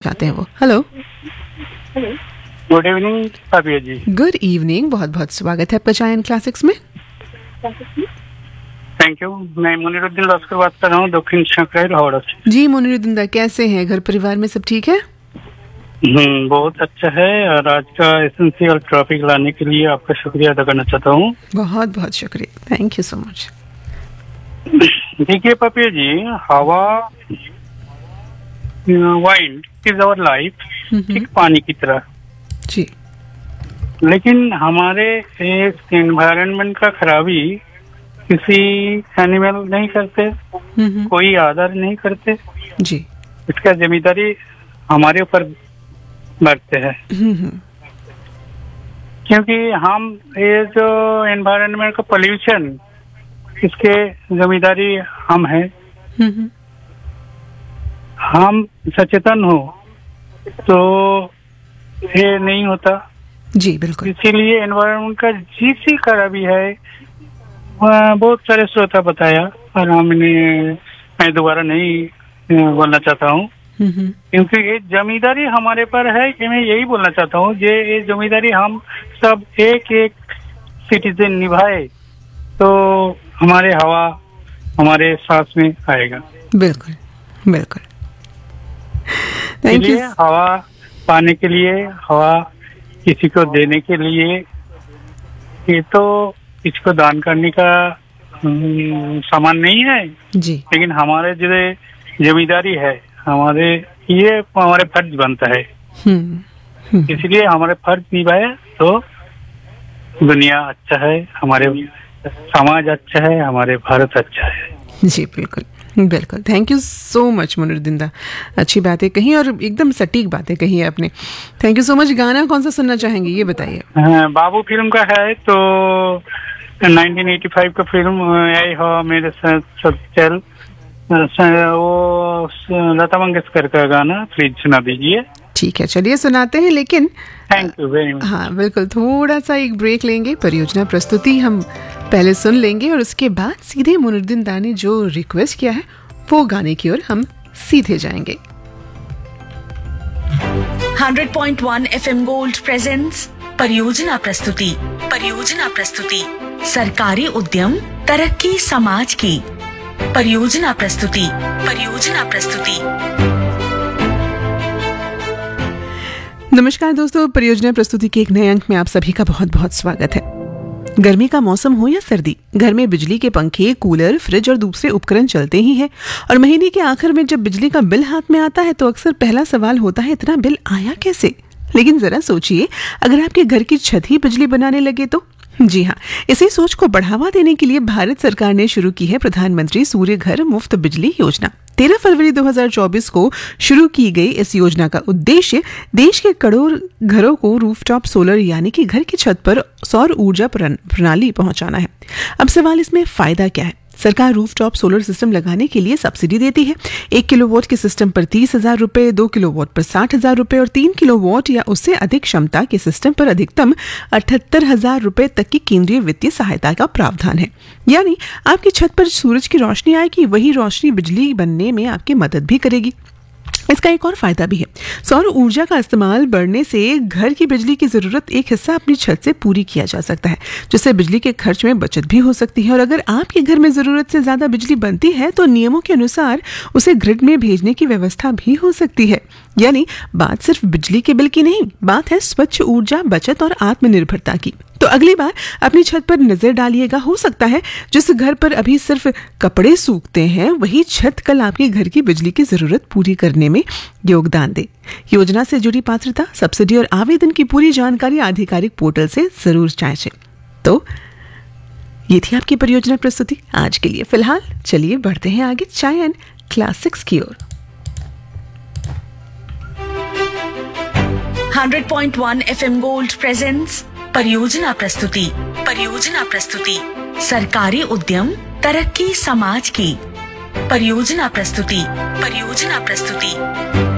चाहते हैं वो। हेलो, गुड इवनिंग काव्या जी। गुड इवनिंग, बहुत बहुत स्वागत है आपका चायन क्लासिक्स में। Thank you. मैं मुनीरुद्दीन लश्कर बात कर रहा हूँ, दक्षिण शंकराई हावड़ा से। जी मुनीरुद्दीन, कैसे हैं? घर परिवार में सब ठीक है? बहुत अच्छा है। और आज का एसेंशियल टॉपिक लाने के लिए आपका शुक्रिया अदा करना चाहता हूँ। बहुत बहुत शुक्रिया, थैंक यू सो मच। देखिए पापिया जी, हवा, वाइंड इज आवर लाइफ, एक पानी की तरह जी। लेकिन हमारे इस एनवायरनमेंट का खराबी किसी एनिमल नहीं करते, कोई आदर नहीं करते जी। इसका जिम्मेदारी हमारे ऊपर बढ़ते हैं। क्योंकि हम ये जो एनवायरनमेंट का पोल्यूशन, इसके जिम्मेदारी हम हैं। हम सचेतन हो तो ये नहीं होता। जी बिल्कुल। इसीलिए एनवायरनमेंट का जिस खराबी है बहुत सारे श्रोता बताया, और मैं दोबारा नहीं बोलना चाहता हूँ, क्योंकि ये जिम्मेदारी हमारे पर है। कि मैं यही बोलना चाहता हूँ, ये जिम्मेदारी हम सब एक एक सिटीजन निभाए तो हमारे हवा हमारे सांस में आएगा। बिल्कुल बिल्कुल। Thank you. हवा पाने के लिए, हवा किसी को देने के लिए, ये तो इसको दान करने का सामान नहीं है जी, लेकिन हमारे जो जिम्मेदारी है, ये हमारे फर्ज बनता है। इसलिए हमारे फर्ज निभाए तो दुनिया अच्छा है, हमारे समाज अच्छा है, हमारे भारत अच्छा है। जी बिल्कुल बिल्कुल। Thank you so much Muniruddin दा, अच्छी बातें कही और एकदम सटीक बातें कही है आपने। Thank you so much. गाना कौन सा सुनना चाहेंगे ये बताइए? बाबू फिल्म का है, तो 1985 का फिल्म आई हो मेरे साथ चल, वो लता मंगेशकर का गाना प्लीज सुना दीजिए। ठीक है, चलिए सुनाते हैं, लेकिन थैंक यू वेरी मच। हाँ बिल्कुल, थोड़ा सा एक ब्रेक लेंगे, परियोजना प्रस्तुति हम पहले सुन लेंगे और उसके बाद सीधे मुनीरुद्दीन दा ने जो रिक्वेस्ट किया है वो गाने की ओर हम सीधे जाएंगे। 100.1 FM गोल्ड प्रेजेंट्स परियोजना प्रस्तुति। परियोजना प्रस्तुति सरकारी उद्यम, तरक्की समाज की। परियोजना प्रस्तुति। परियोजना प्रस्तुति। नमस्कार दोस्तों, परियोजना प्रस्तुति के एक नए अंक में आप सभी का बहुत बहुत स्वागत है। गर्मी का मौसम हो या सर्दी, घर में बिजली के पंखे, कूलर, फ्रिज और दूसरे उपकरण चलते ही हैं। और महीने के आखिर में जब बिजली का बिल हाथ में आता है तो अक्सर पहला सवाल होता है, इतना बिल आया कैसे? लेकिन जरा सोचिए, अगर आपके घर की छत ही बिजली बनाने लगे तो? जी हाँ, इसी सोच को बढ़ावा देने के लिए भारत सरकार ने शुरू की है प्रधानमंत्री सूर्य घर मुफ्त बिजली योजना। 13 फरवरी 2024 को शुरू की गई इस योजना का उद्देश्य देश के करोड़ों घरों को रूफटॉप सोलर यानी कि घर की छत पर सौर ऊर्जा प्रणाली पहुंचाना है। अब सवाल इसमें फायदा क्या है? सरकार रूफटॉप सोलर सिस्टम लगाने के लिए सब्सिडी देती है। 1 किलोवाट के सिस्टम पर 30,000 रुपए, 2 किलोवाट पर 60,000 रुपए और 3 किलोवाट या उससे अधिक क्षमता के सिस्टम पर अधिकतम 78,000 रुपए तक की केंद्रीय वित्तीय सहायता का प्रावधान है। यानी आपकी छत पर सूरज की रोशनी आएगी, वही रोशनी बिजली बनने में आपकी मदद भी करेगी। इसका एक और फायदा भी है, सौर ऊर्जा का इस्तेमाल बढ़ने से घर की बिजली की जरूरत एक हिस्सा अपनी छत से पूरी किया जा सकता है, जिससे बिजली के खर्च में बचत भी हो सकती है। और अगर आपके घर में जरूरत से ज्यादा बिजली बनती है तो नियमों के अनुसार उसे ग्रिड में भेजने की व्यवस्था भी हो सकती है। यानी बात सिर्फ बिजली के बिल की नहीं, बात है स्वच्छ ऊर्जा बचत और आत्मनिर्भरता की। तो अगली बार अपनी छत पर नजर डालिएगा, हो सकता है जिस घर पर अभी सिर्फ कपड़े सूखते हैं वही छत कल आपके घर की बिजली की जरूरत पूरी करने में योगदान दे। योजना से जुड़ी पात्रता, सब्सिडी और आवेदन की पूरी जानकारी आधिकारिक पोर्टल से जरूर जांचें। तो ये थी आपकी परियोजना प्रस्तुति आज के लिए। फिलहाल चलिए बढ़ते हैं आगे चायन क्लासिक्स की ओर। 100.1 FM गोल्ड प्रेजेंट्स परियोजना प्रस्तुति। परियोजना प्रस्तुति सरकारी उद्यम, तरक्की समाज की। परियोजना प्रस्तुति। परियोजना प्रस्तुति।